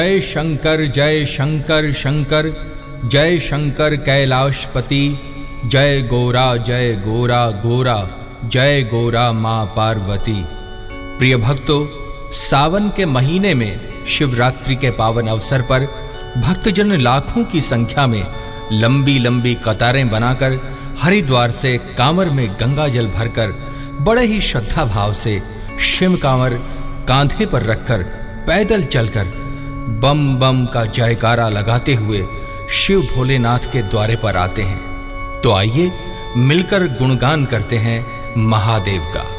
जय शंकर शंकर, जय शंकर कैलाशपति, जय गोरा गोरा, जय गोरा माँ पार्वती। प्रिय भक्तों, सावन के महीने में शिवरात्रि के पावन अवसर पर भक्तजन लाखों की संख्या में लंबी लंबी कतारें बनाकर हरिद्वार से कांवर में गंगा जल भरकर बड़े ही श्रद्धा भाव से शिव कांवर कांधे पर रखकर पैदल चलकर बम बम का जयकारा लगाते हुए शिव भोलेनाथ के द्वारे पर आते हैं। तो आइए मिलकर गुणगान करते हैं महादेव का।